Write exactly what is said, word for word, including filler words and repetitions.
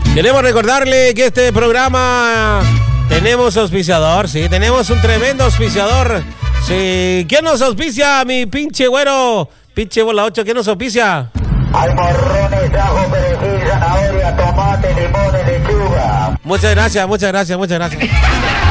Queremos recordarle que este programa tenemos auspiciador, sí, tenemos un tremendo auspiciador. Sí, ¿quién nos auspicia, mi pinche güero? Pinche bola ocho, ¿quién nos auspicia? Hay morrones, ajo, perejil, zanahoria, tomate, limón y lechuga. Muchas gracias, muchas gracias, muchas gracias.